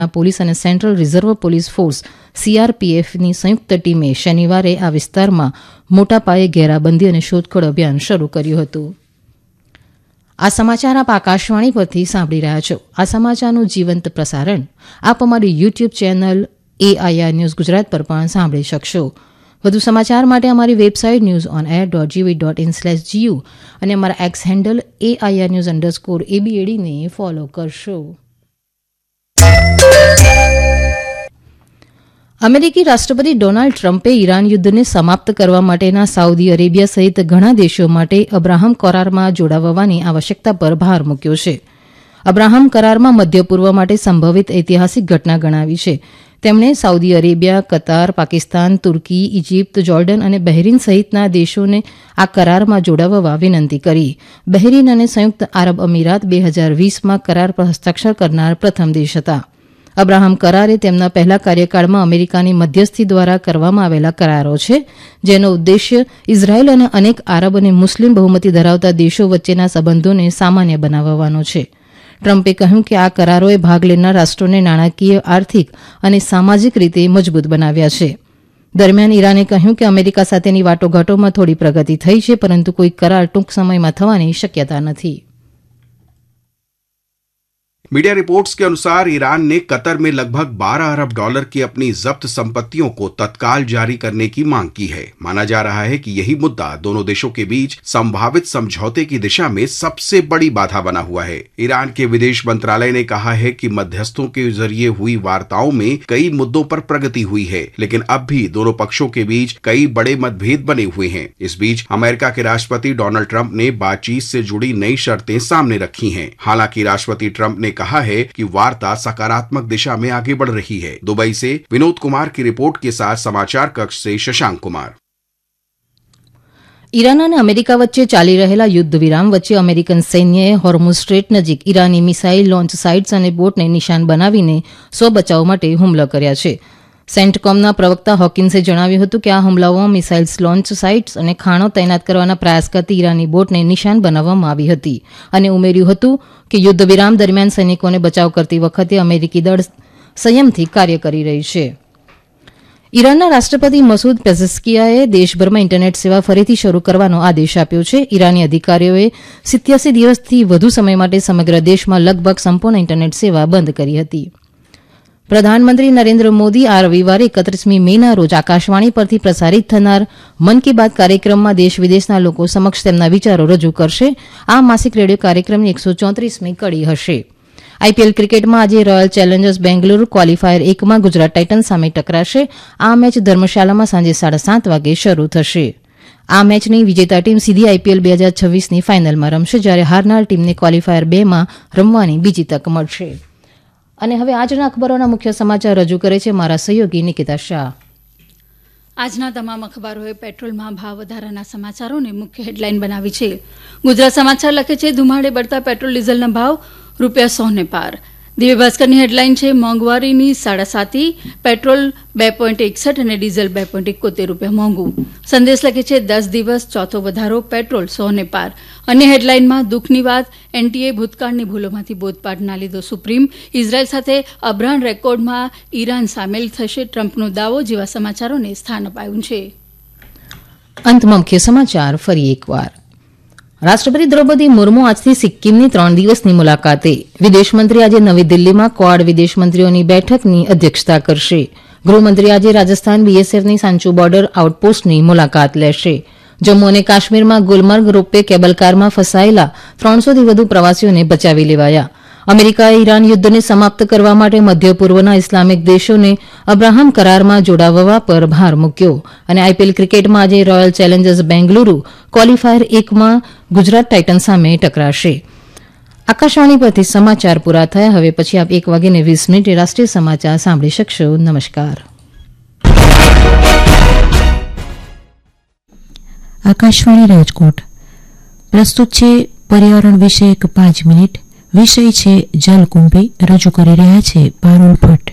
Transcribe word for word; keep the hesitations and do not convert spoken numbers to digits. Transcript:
Police અને central reserve police force સીઆરપીએફની સંયુક્ત ટીમે શનિવારે આ વિસ્તારમાં મોટા પાયે ઘેરાબંધી અને શોધખોળ અભિયાન શરૂ કર્યું હતું. આ સમાચાર આપ આકાશવાણી પરથી સાંભળી રહ્યા છો. આ સમાચારનું જીવંત પ્રસારણ આપ અમારી YouTube channel AIR news Gujarat પર પણ સાંભળી શકશો. વધુ સમાચાર માટે અમારી website news on air dot જીવી ડોટ ઇન સ્લેશ જીયુ અને અમારા x handle AIR news underscore એબીએડીને follow કરશો. અમેરિકી રાષ્ટ્રપતિ ડોનાલ્ડ ટ્રમ્પે ઈરાન યુદ્ધને સમાપ્ત કરવા માટેના સાઉદી અરેબિયા સહિત ઘણા દેશો માટે અબ્રાહમ કરારમાં જોડાવવાની આવશ્યકતા પર ભાર મૂક્યો છે. અબ્રાહમ કરારમાં મધ્ય પૂર્વ માટે સંભવિત ઐતિહાસિક ઘટના ગણાવી છે. તેમણે સાઉદી અરેબિયા, કતાર, પાકિસ્તાન, તુર્કી, ઇજિપ્ત, જોર્ડન અને બહેરીન સહિતના દેશોને આ કરારમાં જોડાવવા વિનંતી કરી. બહેરીન અને સંયુક્ત આરબ અમીરાત બે હજાર વીસમાં કરાર પર હસ્તાક્ષર કરનાર પ્રથમ દેશ હતા. અબ્રાહમ કરાર એ તેમના પહેલા કાર્યકાળમાં અમેરિકાની મધ્યસ્થી દ્વારા કરવામાં આવેલા કરારો છે, જેનો ઉદ્દેશ્ય ઇઝરાયેલ અને અનેક આરબ અને મુસ્લિમ બહુમતી ધરાવતા દેશો વચ્ચેના સંબંધોને સામાન્ય બનાવવાનો છે. ટ્રમ્પે કહ્યું કે આ કરારોએ ભાગ લેનાર રાષ્ટ્રોને નાણાકીય, આર્થિક અને સામાજિક રીતે મજબૂત બનાવ્યા છે. દરમિયાન ઈરાને કહ્યું કે અમેરિકા સાથેની વાટાઘાટોમાં થોડી પ્રગતિ થઈ છે, પરંતુ કોઈ કરાર ટૂંક સમયમાં થવાની શક્યતા નથી. मीडिया रिपोर्ट्स के अनुसार ईरान ने कतर में लगभग बारह अरब डॉलर की अपनी जब्त संपत्तियों को तत्काल जारी करने की मांग की है. माना जा रहा है कि यही मुद्दा दोनों देशों के बीच संभावित समझौते की दिशा में सबसे बड़ी बाधा बना हुआ है. ईरान के विदेश मंत्रालय ने कहा है कि मध्यस्थों के जरिए हुई वार्ताओं में कई मुद्दों पर प्रगति हुई है, लेकिन अब भी दोनों पक्षों के बीच कई बड़े मतभेद बने हुए हैं. इस बीच अमेरिका के राष्ट्रपति डोनाल्ड ट्रंप ने बातचीत से जुड़ी नई शर्तें सामने रखी हैं. हालांकि राष्ट्रपति ट्रंप ने कहा है कि वार्ता सकारात्मक दिशा में आगे बढ़ रही है. दुबई से विनोद कुमार की रिपोर्ट के साथ समाचार कक्ष से शशांक कुमार. ઈરાન અને અમેરિકા વચ્ચે ચાલી રહેલા યુદ્ધ વિરામ વચ્ચે અમેરિકન સૈન્યએ હોર્મુઝ સ્ટ્રેટ નજીક ઈરાની મિસાઇલ લોન્ચ સાઇટ્સ અને બોટને નિશાન બનાવીને સ્વ બચાવ માટે હુમલા કર્યા છે. સેન્ટકોમના પ્રવક્તા હોકિન્સે જણાવ્યું હતું કે આ હુમલાઓમાં મિસાઇલ્સ લોન્ચ સાઇટ્સ અને ખાણો તૈનાત કરવાના પ્રયાસ કરતી ઈરાની બોટને નિશાન બનાવવામાં આવી હતી, અને ઉમેર્યું હતું કે યુદ્ધ વિરામ દરમિયાન સૈનિકોને બચાવ કરતી વખતે અમેરિકી દળ સંયમથી કાર્ય કરી રહી છે. ઈરાનના રાષ્ટ્રપતિ મસૂદ પેઝેશ્કિયાએ દેશભરમાં ઇન્ટરનેટ સેવા ફરીથી શરૂ કરવાનો આદેશ આપ્યો છે. ઈરાની અધિકારીઓએ સિત્યાસી દિવસથી વધુ સમય માટે સમગ્ર દેશમાં લગભગ સંપૂર્ણ ઇન્ટરનેટ સેવા બંધ કરી હતી. પ્રધાનમંત્રી નરેન્દ્ર મોદી આ રવિવારે એકત્રીસમી મેના રોજ આકાશવાણી પરથી પ્રસારિત થનાર મન કી બાત કાર્યક્રમમાં દેશ વિદેશના લોકો સમક્ષ તેમના વિચારો રજૂ કરશે. આ માસિક રેડિયો કાર્યક્રમની એકસો ચોત્રીસમી કડી હશે. આઈપીએલ ક્રિકેટમાં આજે રોયલ ચેલેન્જર્સ બેંગલુરુ ક્વોલિફાયર એકમાં ગુજરાત ટાઇટન્સ સામે ટકરાશે. આ મેચ ધર્મશાલામાં સાંજે સાડા સાત વાગે શરૂ થશે. આ મેચની વિજેતા ટીમ સીધી આઈપીએલ બે હજાર છવ્વીસની ફાઇનલમાં રમશે, જ્યારે હારનાર ટીમને ક્વોલિફાયર બેમાં રમવાની બીજી તક મળશે. અને હવે આજના અખબારોના મુખ્ય સમાચાર રજૂ કરે છે મારા સહયોગી નિકિતા શાહ. આજના તમામ અખબારોએ પેટ્રોલમાં ભાવ વધારાના સમાચારોને મુખ્ય હેડલાઇન બનાવી છે. ગુજરાત સમાચાર લખે છે ધુમાડે બળતા પેટ્રોલ ડીઝલના ભાવ રૂપિયા સોને પાર. દિવ્ય ભાસ્કરની હેડલાઇન છે મોંઘવારીની સાડાસાતી, પેટ્રોલ બે પોઈન્ટ એકસઠ અને ડીઝલ બે પોઈન્ટ એકોતેર રૂપિયા મોંઘું. સંદેશ લખે છે દસ દિવસ ચોથો વધારો, પેટ્રોલ સોને પાર. અન્ય હેડલાઇનમાં દુઃખની વાત, એનટીએ ભૂતકાળની ભૂલોમાંથી બોધપાઠ ના લીધો સુપ્રીમ, ઇઝરાયલ સાથે અબ્રાહમ રેકોર્ડમાં ઈરાન સામેલ થશે, ટ્રમ્પનો દાવો જેવા સમાચારોને સ્થાન અપાયું છે. અંતમાં મુખ્ય સમાચાર ફરી એકવાર. રાષ્ટ્રપતિ દ્રૌપદી મુર્મુ આજથી સિક્કિમની ત્રણ દિવસની મુલાકાતે. વિદેશમંત્રી આજે નવી દિલ્હીમાં ક્વાડ વિદેશમંત્રીઓની બેઠકની અધ્યક્ષતા કરશે. ગૃહમંત્રી આજે રાજસ્થાન બીએસએફની સાંચુ બોર્ડર આઉટપોસ્ટની મુલાકાત લેશે. જમ્મુ અને કાશ્મીરમાં ગુલમર્ગ રોપવે કેબલકારમાં ફસાયેલા ત્રણસોથી વધુ પ્રવાસીઓને બચાવી લેવાયા. અમેરિકાએ ઈરાન યુદ્ધને સમાપ્ત કરવા માટે મધ્ય પૂર્વના ઇસ્લામિક દેશોને અબ્રાહમ કરારમાં જોડાવવા પર ભાર મૂક્યો. અને આઈપીએલ ક્રિકેટમાં આજે રોયલ ચેલેન્જર્સ બેંગલુરુ ક્વોલિફાયર એકમાં ગુજરાત ટાઇટન્સ સામે ટકરાશે. આકાશવાણી પરથી સમાચાર પૂરા થયા. હવે પછી આપ એક વાગીને વીસ મિનિટે રાષ્ટ્રીય સમાચાર સાંભળી શકશો. નમસ્કાર. આકાશવાણી રાજકોટ પ્રસ્તુત છે પર્યાવરણ વિશે એક પાંચ મિનિટ. વિષય છે જલકુંભી. રજૂ કરી રહ્યા છે પારુલ ભટ્ટ.